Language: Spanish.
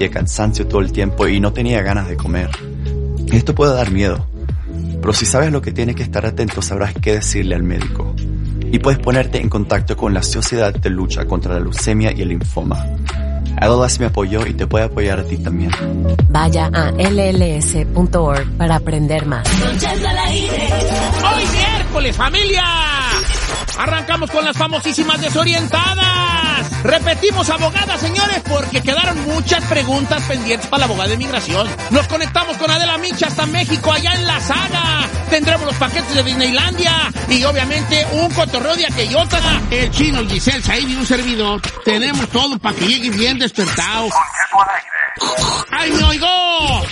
sentía cansancio todo el tiempo y no tenía ganas de comer. Esto puede dar miedo, pero si sabes lo que tienes que estar atento, sabrás qué decirle al médico. Y puedes ponerte en contacto con la Sociedad de Lucha contra la Leucemia y el Linfoma. ALS me apoyó y te puede apoyar a ti también. Vaya a lls.org para aprender más. ¡Hoy miércoles, familia! Arrancamos con las famosísimas desorientadas. Repetimos, abogada, señores, porque quedaron muchas preguntas pendientes para la abogada de inmigración. Nos conectamos con Adela Micha hasta México, allá en La Saga. Tendremos los paquetes de Disneylandia y, obviamente, un cotorreo de aquellota. El Chino, Giselle, Said y un servidor. Tenemos todo para que llegue bien despertado. ¡Ay, me oigo!